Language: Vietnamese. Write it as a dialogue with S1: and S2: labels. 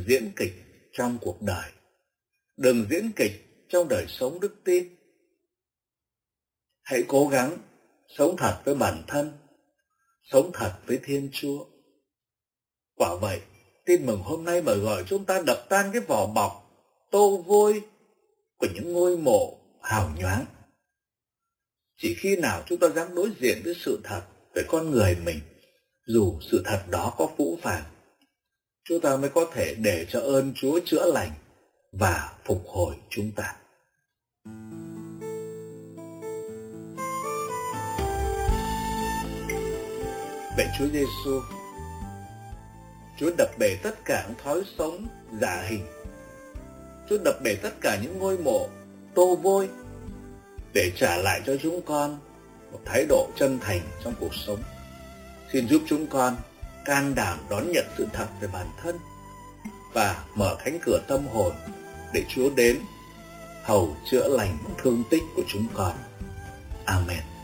S1: diễn kịch trong cuộc đời, đừng diễn kịch trong đời sống đức tin. Hãy cố gắng sống thật với bản thân, sống thật với Thiên Chúa. Quả vậy, tin mừng hôm nay mời gọi chúng ta đập tan cái vỏ bọc tô vôi của những ngôi mộ hào nhoáng. Chỉ khi nào chúng ta dám đối diện với sự thật về con người mình, dù sự thật đó có phũ phàng, chúng ta mới có thể để cho ơn Chúa chữa lành và phục hồi chúng ta. Lạy Chúa Giêsu, Chúa đập bể tất cả những thói sống giả hình. Chúa đập bể tất cả những ngôi mộ tô vôi để trả lại cho chúng con một thái độ chân thành trong cuộc sống. Xin giúp chúng con can đảm đón nhận sự thật về bản thân và mở cánh cửa tâm hồn để Chúa đến hầu chữa lành thương tích của chúng con. Amen.